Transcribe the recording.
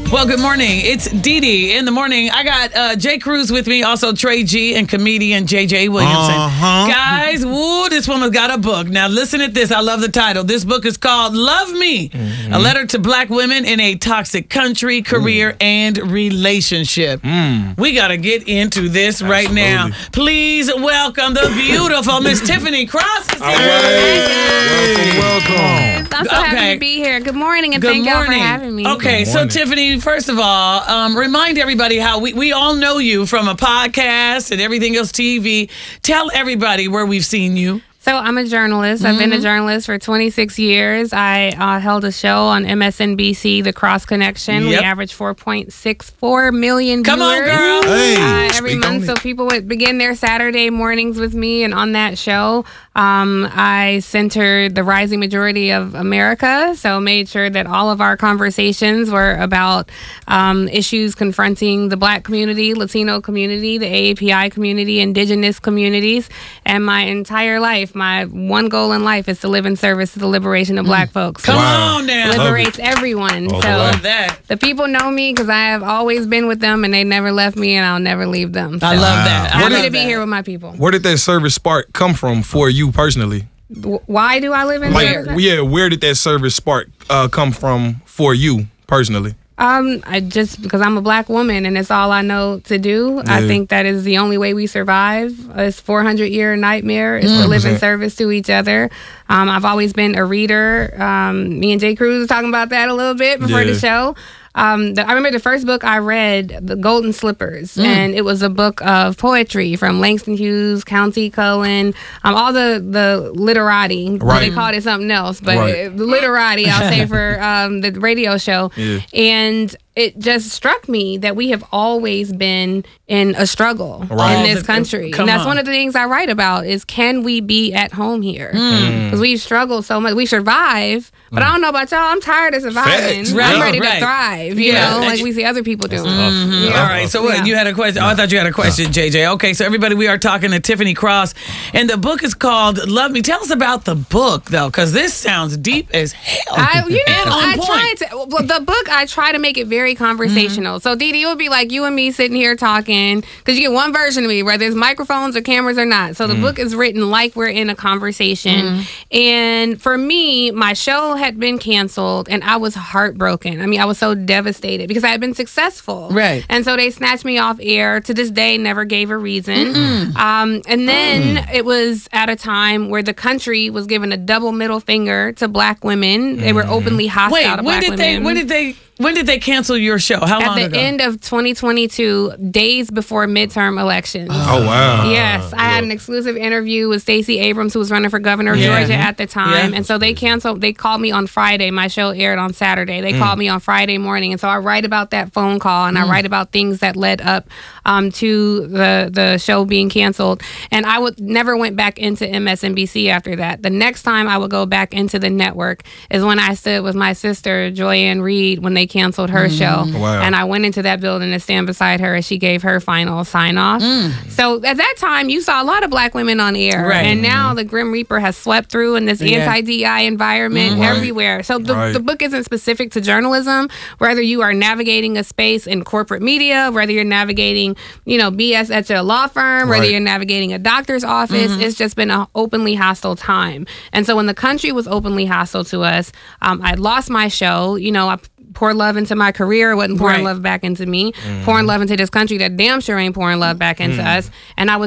Well, good morning. It's Dee Dee in the morning. I got Jay Cruz with me, also Trey G and comedian JJ Williamson. Guys, this woman's got a book. Now, listen at this. I love the title. This book is called Love Me, a letter to black women in a toxic country, career, and relationship. We got to get into this right now. Please welcome the beautiful Miss Tiffany Cross. Welcome. I'm so happy to be here. Good morning, and thank y'all for having me. Okay, so Tiffany, first of all, remind everybody how we all know you from a podcast and everything else TV. Tell everybody where we've seen you. So I'm a journalist. I've been a journalist for 26 years. I held a show on MSNBC, The Cross Connection. We averaged 4.64 million viewers. Come on, girl. Every month. So people would begin their Saturday mornings with me. And on that show, I centered the rising majority of America. So made sure that all of our conversations were about issues confronting the Black community, Latino community, the AAPI community, indigenous communities. And my entire life, my one goal in life is to live in service to the liberation of Black folks. Come on now. Liberates everyone. So love that. The people know me because I have always been with them and they never left me and I'll never leave them. So I love that. I'm happy to be here with my people. Where did that service spark come from for you personally? Why do I live in service? Where did that service spark come from for you personally? I just because I'm a Black woman and it's all I know to do. Yeah. I think that is the only way we survive. This 400-year nightmare is to live in service to each other. I've always been a reader. Me and Jay Cruz were talking about that a little bit before the show. I remember the first book I read, The Golden Slippers, and it was a book of poetry from Langston Hughes, Countee Cullen, all the literati. Right. Well, they called it something else, but the literati, I'll say, for the radio show. Yeah. And it just struck me that we have always been in a struggle in this country. And that's one of the things I write about is, can we be at home here? Because we've struggled so much. We survive, but I don't know about y'all. I'm tired of surviving. I'm ready to thrive, you know, like we see other people doing. All right, so what, you had a question? Oh, I thought you had a question, JJ. Okay, so everybody, we are talking to Tiffany Cross, and the book is called Love Me. Tell us about the book, though, because this sounds deep as hell. The book, I try to make it very conversational. So Dee Dee, it would be like you and me sitting here talking, because you get one version of me, whether it's microphones or cameras or not. So the book is written like we're in a conversation. And for me, my show had been canceled and I was heartbroken. I mean, I was so devastated because I had been successful. Right. And so they snatched me off air. To this day, never gave a reason. And then it was at a time where the country was giving a double middle finger to Black women. They were openly hostile to Black women. When did they cancel your show? How long ago? At the end of 2022, days before midterm elections. Oh, wow. Yes. I had an exclusive interview with Stacey Abrams, who was running for governor of Georgia at the time. And so they canceled. They called me on Friday. My show aired on Saturday. They called me on Friday morning. And so I write about that phone call and I write about things that led up to the show being canceled. And I never went back into MSNBC after that. The next time I would go back into the network is when I stood with my sister, Joyanne Reed, when they canceled her show. Wow. And I went into that building to stand beside her as she gave her final sign-off. So at that time, you saw a lot of Black women on air. Right. And now the Grim Reaper has swept through in this anti-DEI environment everywhere. So the book isn't specific to journalism. Whether you are navigating a space in corporate media, whether you're navigating, BS at your law firm, whether you're navigating a doctor's office, it's just been an openly hostile time. And so when the country was openly hostile to us, I lost my show. I poured love into my career, wasn't pouring love back into me. Pouring love into this country that damn sure ain't pouring love back into us. And I was